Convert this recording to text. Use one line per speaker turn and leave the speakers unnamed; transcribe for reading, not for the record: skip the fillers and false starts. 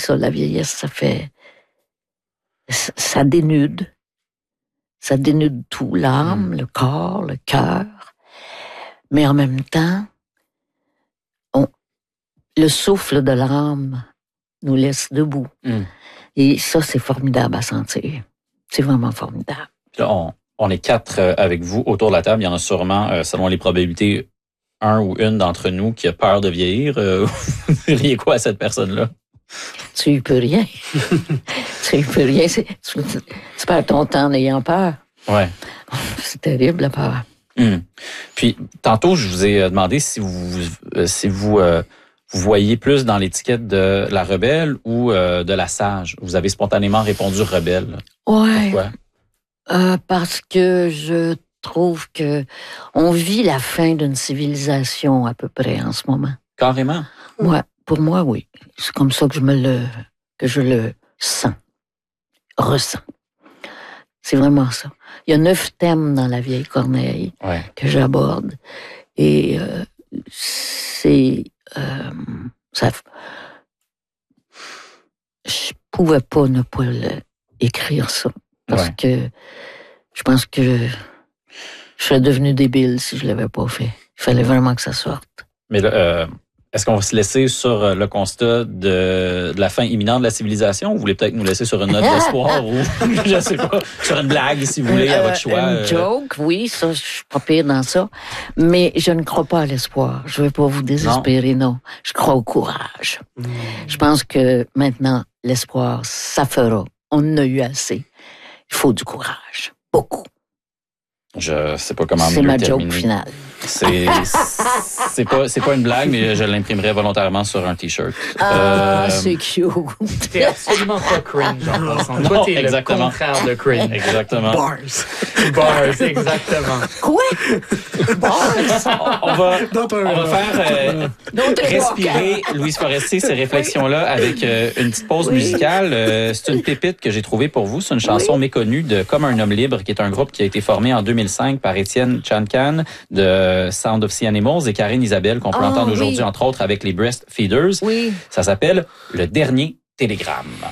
ça, la vieillesse, ça dénude. Ça dénude tout, l'âme, le corps, le cœur. Mais en même temps, le souffle de l'âme nous laisse debout. Et ça, c'est formidable à sentir. C'est vraiment formidable.
Puis là, on est 4 avec vous autour de la table. Il y en a sûrement, selon les probabilités, un ou une d'entre nous qui a peur de vieillir. Vous diriez quoi à cette personne-là?
Tu y peux rien. Tu y peux rien. Tu perds ton temps en ayant peur.
Ouais.
C'est terrible, la peur.
Puis, tantôt, je vous ai demandé si vous voyez plus dans l'étiquette de la rebelle ou de la sage. Vous avez spontanément répondu rebelle.
Ouais.
Pourquoi?
Parce que je trouve que on vit la fin d'une civilisation à peu près en ce moment.
Carrément?
Ouais, pour moi, oui. C'est comme ça que je le sens, ressens. C'est vraiment ça. Il y a 9 thèmes dans La Vieille Corneille que j'aborde. Et je pouvais pas ne pas écrire ça. Parce que je pense que je serais devenu débile si je l'avais pas fait. Il fallait vraiment que ça sorte.
Mais là, est-ce qu'on va se laisser sur le constat de la fin imminente de la civilisation ou vous voulez peut-être nous laisser sur une note d'espoir ou, je sais pas, sur une blague, si vous voulez, à votre choix?
Une joke, oui, ça, je suis pas pire dans ça. Mais je ne crois pas à l'espoir. Je vais pas vous désespérer, non. Je crois au courage. Je pense que maintenant, l'espoir, ça fera. On en a eu assez. Il faut du courage. Beaucoup.
Je sais pas comment
c'est
mieux
ma
terminer.
joke finale.
C'est pas une blague, mais je l'imprimerai volontairement sur un t-shirt.
C'est cute.
T'es absolument pas cringe en passant. Toi, t'es le contraire de cringe.
Exactement.
Bars, exactement.
Quoi? Bars?
On va faire respirer Louise Forestier ces réflexions-là avec une petite pause musicale. C'est une pépite que j'ai trouvée pour vous. C'est une chanson méconnue de Comme un homme libre, qui est un groupe qui a été formé en 2005 par Étienne Chancan de Sound of Sea Animals et Karine Isabelle, qu'on peut entendre aujourd'hui, entre autres, avec les Breastfeeders.
Oui.
Ça s'appelle Le Dernier Télégramme.